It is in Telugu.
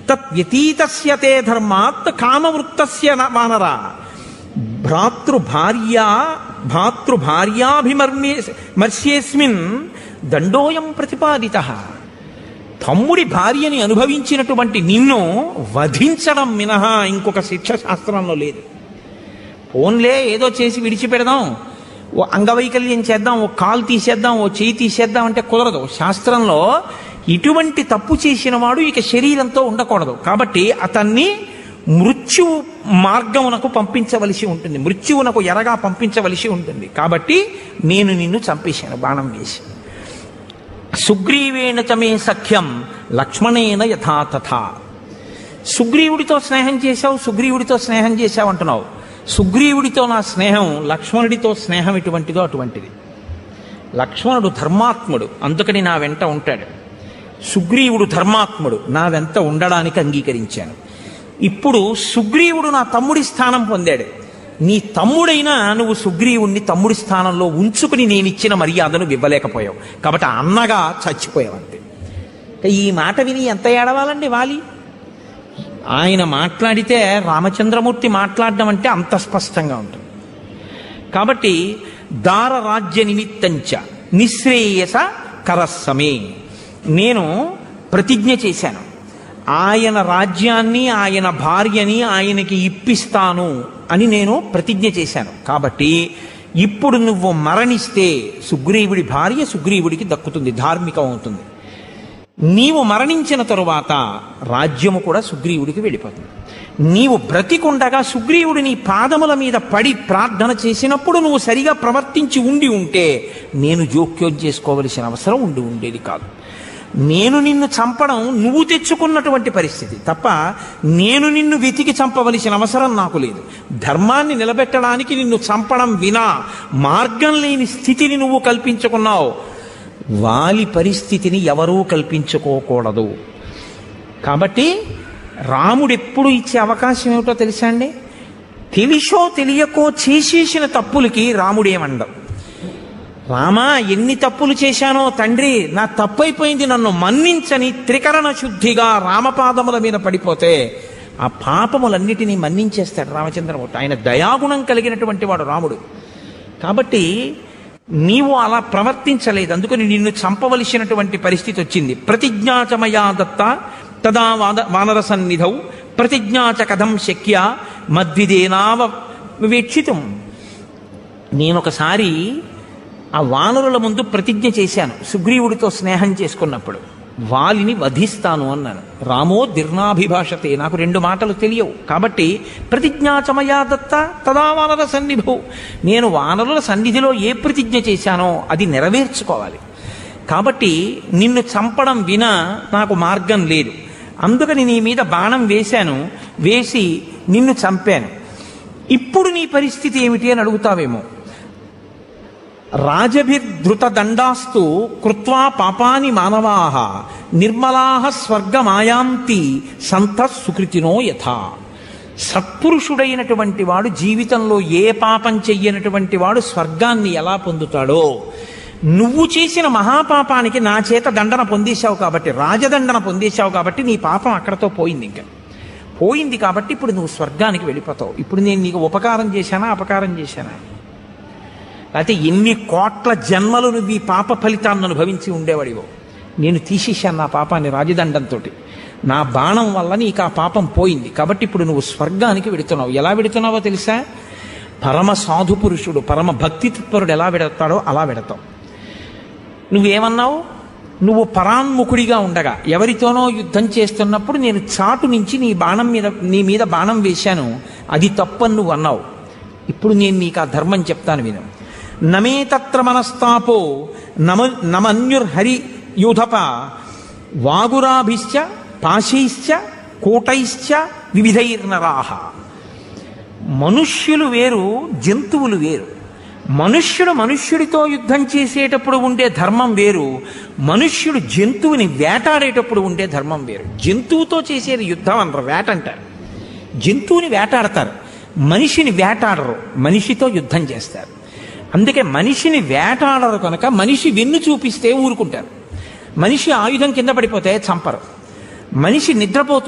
తత్ వ్యతీతస్య తే ధర్మాత్ కామవృత్తస్య వానర. భ్రాతృభార్యాభిమర్శ్యేస్మిన్ దండోయం ప్రతిపాదితః. తమ్ముడి భార్యని అనుభవించినటువంటి నిన్ను వధించడం మినహా ఇంకొక శిక్ష శాస్త్రంలో లేదు. ఫోన్లే ఏదో చేసి విడిచిపెడదాం, ఓ అంగవైకల్యం చేద్దాం, ఓ కాలు తీసేద్దాం, ఓ చేయి తీసేద్దాం అంటే కుదరదు. శాస్త్రంలో ఇటువంటి తప్పు చేసిన వాడు ఇక శరీరంతో ఉండకూడదు. కాబట్టి అతన్ని మృత్యువు మార్గమునకు పంపించవలసి ఉంటుంది, మృత్యువునకు ఎరగా పంపించవలసి ఉంటుంది. కాబట్టి నేను నిన్ను చంపేశాను బాణం వేసి. సుగ్రీవేణ చ మే సఖ్యం లక్ష్మణేన యథా తథా. సుగ్రీవుడితో స్నేహం చేశావు, సుగ్రీవుడితో స్నేహం చేశావు అంటున్నావు. సుగ్రీవుడితో నా స్నేహం, లక్ష్మణుడితో స్నేహం ఎటువంటిదో అటువంటిది. లక్ష్మణుడు ధర్మాత్ముడు, అందుకని నా వెంట ఉంటాడు. సుగ్రీవుడు ధర్మాత్ముడు, నా వెంట ఉండడానికి అంగీకరించాను. ఇప్పుడు సుగ్రీవుడు నా తమ్ముడి స్థానం పొందాడు. నీ తమ్ముడైనా నువ్వు సుగ్రీవుణ్ణి తమ్ముడి స్థానంలో ఉంచుకుని నేనిచ్చిన మర్యాదను ఇవ్వలేకపోయావు. కాబట్టి అన్నగా చచ్చిపోయావు అంతే. ఈ మాట విని ఎంత ఏడవాలండి వాలి. ఆయన మాట్లాడితే రామచంద్రమూర్తి మాట్లాడడం అంటే అంత స్పష్టంగా ఉంటుంది. కాబట్టి దార రాజ్య నిమిత్తంచ నిశ్రేయస కరస్సమే. నేను ప్రతిజ్ఞ చేశాను, ఆయన రాజ్యాన్ని ఆయన భార్యని ఆయనకి ఇప్పిస్తాను అని నేను ప్రతిజ్ఞ చేశాను. కాబట్టి ఇప్పుడు నువ్వు మరణిస్తే సుగ్రీవుడి భార్య సుగ్రీవుడికి దక్కుతుంది, ధార్మికం అవుతుంది. నీవు మరణించిన తరువాత రాజ్యము కూడా సుగ్రీవుడికి వెళ్ళిపోతుంది. నీవు బ్రతికుండగా సుగ్రీవుడి నీ పాదముల మీద పడి ప్రార్థన చేసినప్పుడు నువ్వు సరిగా ప్రవర్తించి ఉంటే నేను జోక్యం చేసుకోవలసిన అవసరం ఉండేది కాదు. నేను నిన్ను చంపడం నువ్వు తెచ్చుకున్నటువంటి పరిస్థితి తప్ప నేను నిన్ను వెతికి చంపవలసిన అవసరం నాకు లేదు. ధర్మాన్ని నిలబెట్టడానికి నిన్ను చంపడం వినా మార్గం లేని స్థితిని నువ్వు కల్పించుకున్నావు. వాలి పరిస్థితిని ఎవరూ కల్పించుకోకూడదు. కాబట్టి రాముడు ఎప్పుడు ఇచ్చే అవకాశం ఏమిటో తెలుసా అండి? తెలిసో తెలియకో చేసేసిన తప్పులకి రాముడేమండవు. రామా, ఎన్ని తప్పులు చేశానో తండ్రి, నా తప్పైపోయింది, నన్ను మన్నించని త్రికరణ శుద్ధిగా రామపాదముల మీద పడిపోతే ఆ పాపములన్నిటినీ మన్నించేస్తాడు రామచంద్రమూర్తి. ఆయన దయాగుణం కలిగినటువంటి వాడు రాముడు. కాబట్టి నీవు అలా ప్రవర్తించలేదు, అందుకని నిన్ను చంపవలసినటువంటి పరిస్థితి వచ్చింది. ప్రతిజ్ఞాచమయా దత్త తదా వానర సన్నిధౌ ప్రతిజ్ఞాచ కథం శక్య మద్విదేనావ వివేక్షితం. నేనొకసారి ఆ వానరుల ముందు ప్రతిజ్ఞ చేశాను. సుగ్రీవుడితో స్నేహం చేసుకున్నప్పుడు వాలిని వధిస్తాను అన్నాను. రామో దీర్ణాభిభాషతే, నాకు రెండు మాటలు తెలియవు. కాబట్టి ప్రతిజ్ఞాచమయా దత్త తదా వానర సన్నిధౌ, నేను వానరుల సన్నిధిలో ఏ ప్రతిజ్ఞ చేశానో అది నెరవేర్చుకోవాలి. కాబట్టి నిన్ను చంపడం వినా నాకు మార్గం లేదు. అందుకని నీ మీద బాణం వేశాను, వేసి నిన్ను చంపాను. ఇప్పుడు నీ పరిస్థితి ఏమిటి అని అడుగుతావేమో. రాజభిర్ధృత దండాస్తు కృత్వా పాపాని మానవాః నిర్మలాః స్వర్గమాయాంతి సంతః సుకృతినో యథా. సత్పురుషుడైనటువంటి వాడు జీవితంలో ఏ పాపం చెయ్యనటువంటి వాడు స్వర్గాన్ని ఎలా పొందుతాడో, నువ్వు చేసిన మహాపాపానికి నా చేత దండన పొందేశావు కాబట్టి, రాజదండన పొందేశావు కాబట్టి నీ పాపం అక్కడతో పోయింది. ఇంకా పోయింది కాబట్టి ఇప్పుడు నువ్వు స్వర్గానికి వెళ్ళిపోతావు. ఇప్పుడు నేను నీకు ఉపకారం చేశానా అపకారం చేశానా? లేకపోతే ఎన్ని కోట్ల జన్మలు నువ్వు ఈ పాప ఫలితాన్ని అనుభవించి ఉండేవాడివో. నేను తీసేశాను నా పాపాన్ని రాజదండంతో. నా బాణం వల్ల నీకు ఆ పాపం పోయింది కాబట్టి ఇప్పుడు నువ్వు స్వర్గానికి వెడుతున్నావు. ఎలా వెడుతున్నావో తెలుసా? పరమ సాధు పురుషుడు, పరమ భక్తి తత్పరుడు ఎలా వెడతాడో అలా వెడతావు. నువ్వేమన్నావు? నువ్వు పరాన్ముఖుడిగా ఉండగా ఎవరితోనో యుద్ధం చేస్తున్నప్పుడు నేను చాటు నుంచి నీ మీద బాణం వేశాను, అది తప్పని నువ్వు అన్నావు. ఇప్పుడు నేను నీకు ఆ ధర్మం చెప్తాను విను. నమే తత్ర మనస్తాపో నమన్యుర్హరి యూధప వాగురాభిశ్చ పాశైశ్చ కూటైశ్చ వివిధైర్నరాహ. మనుష్యులు వేరు, జంతువులు వేరు. మనుష్యుడు మనుష్యుడితో యుద్ధం చేసేటప్పుడు ఉండే ధర్మం వేరు, మనుష్యుడు జంతువుని వేటాడేటప్పుడు ఉండే ధర్మం వేరు. జంతువుతో చేసేది యుద్ధం అనరు, వేట అంటారు. జంతువుని వేటాడతారు, మనిషిని వేటాడరు, మనిషితో యుద్ధం చేస్తారు. అందుకే మనిషిని వేటాడరు కనుక మనిషి వెన్ను చూపిస్తే ఊరుకుంటారు. మనిషి ఆయుధం కింద పడిపోతే చంపరు. మనిషి నిద్రపోతూ